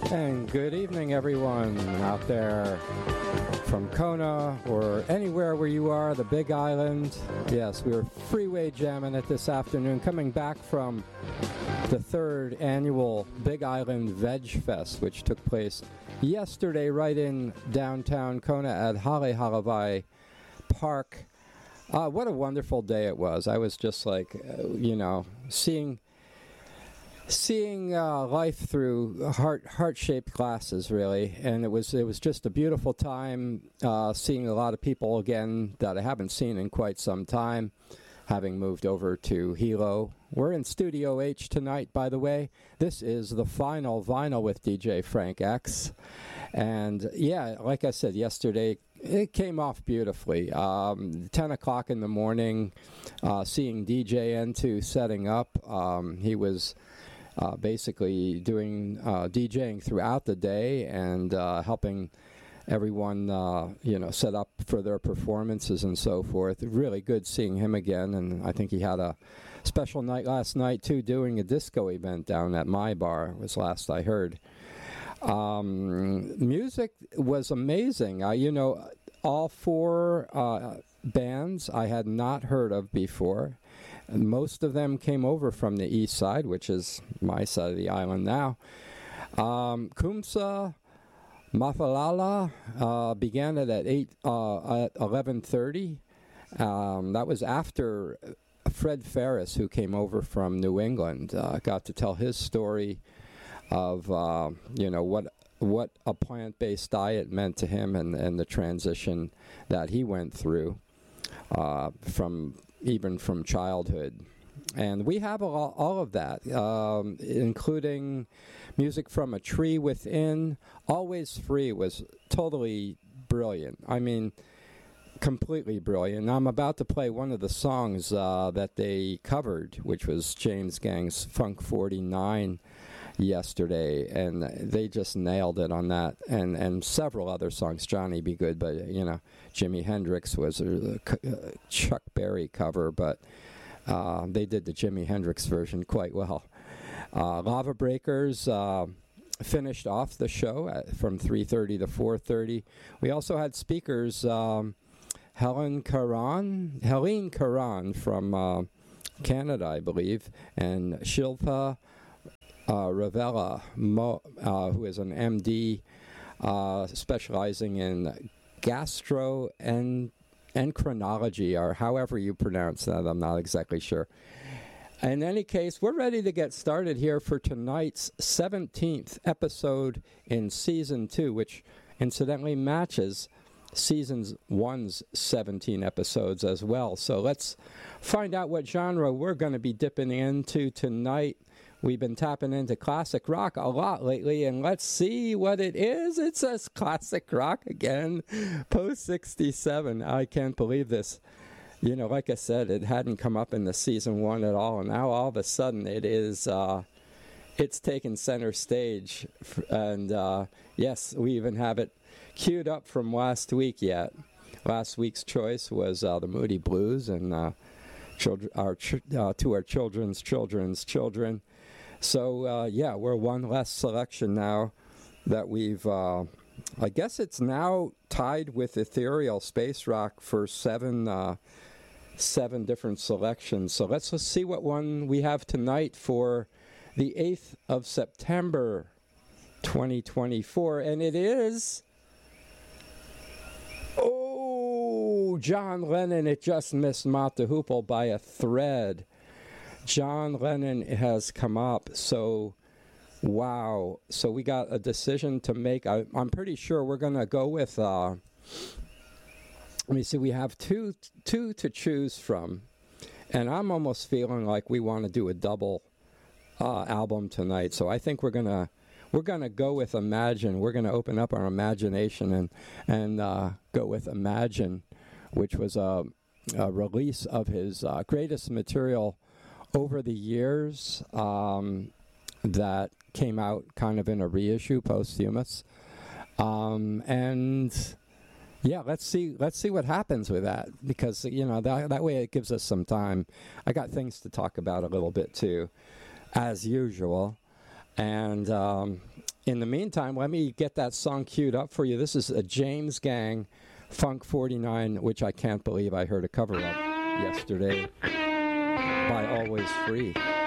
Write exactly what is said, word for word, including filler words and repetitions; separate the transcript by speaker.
Speaker 1: And good evening, everyone out there from Kona or anywhere where you are, the Big Island. Yes, we were freeway jamming it this afternoon, coming back from the third annual Big Island Veg Fest, which took place yesterday right in downtown Kona at Halehalawai Park. Uh, what a wonderful day it was. I was just like, uh, you know, seeing... Seeing uh, life through heart heart-shaped glasses, really, and it was it was just a beautiful time. Uh, seeing a lot of people again that I haven't seen in quite some time, having moved over to Hilo. We're in Studio H tonight, by the way. This is the final vinyl with D J Frank X, and yeah, like I said yesterday, it came off beautifully. Um, ten o'clock in the morning, uh, seeing D J N two setting up. Um, he was. Uh, basically doing uh, DJing throughout the day and uh, helping everyone, uh, you know, set up for their performances and so forth. Really good seeing him again, and I think he had a special night last night too, doing a disco event down at my bar. Was last I heard. Um, music was amazing. Uh, you know, all four uh, bands I had not heard of before. Most of them came over from the east side, which is my side of the island now. Um, Kumsa Mafalala uh, began it at eight uh, at eleven thirty. Um, that was after Fred Ferris, who came over from New England, uh, got to tell his story of uh, you know what what a plant-based diet meant to him and and the transition that he went through uh, from. even from childhood. And we have all, all of that, um, including music from A Tree Within. Always Free was totally brilliant. I mean, completely brilliant. I'm about to play one of the songs uh, that they covered, which was James Gang's Funk forty-nine yesterday, and they just nailed it on that, and and several other songs. Johnny B. Good, but you know, Jimi Hendrix was a, a Chuck Berry cover, but uh, they did the Jimi Hendrix version quite well. Uh, Lava Breakers uh, finished off the show at, from three thirty to four thirty. We also had speakers, um, Helen Karan, Helene Karan from uh, Canada, I believe, and Shilpa Uh, Ravella, Mo, uh, who is an M D uh, specializing in gastro and endocrinology, or however you pronounce that, I'm not exactly sure. In any case, we're ready to get started here for tonight's seventeenth episode in Season two, which incidentally matches Season one's seventeen episodes as well. So let's find out what genre we're going to be dipping into tonight. We've been tapping into classic rock a lot lately, and let's see what it is. It says classic rock again, post sixty-seven. I can't believe this. You know, like I said, it hadn't come up in the season one at all, and now all of a sudden it is, uh, it's taken center stage. And uh, yes, we even have it queued up from last week yet. Last week's choice was uh, the Moody Blues, and uh, children, our ch- uh, to our children's children's children. So, uh, yeah, we're one less selection now that we've, uh, I guess it's now tied with Ethereal Space Rock for seven uh, seven different selections. So let's, let's see what one we have tonight for the eighth of September, twenty twenty-four. And it is, oh, John Lennon, It Just Missed Mott the Hoople by a thread. John Lennon has come up, so wow. So we got a decision to make. I, I'm pretty sure we're going to go with, uh, let me see, we have two two to choose from, and I'm almost feeling like we want to do a double uh, album tonight, so I think we're going to we're going to go with Imagine. We're going to open up our imagination and, and uh, go with Imagine, which was a, a release of his uh, greatest material over the years, um, that came out kind of in a reissue, posthumous, um, and yeah, let's see, let's see what happens with that, because you know that that way it gives us some time. I got things to talk about a little bit too, as usual, and um, in the meantime, let me get that song queued up for you. This is a James Gang Funk forty-nine, which I can't believe I heard a cover of yesterday by Always Free.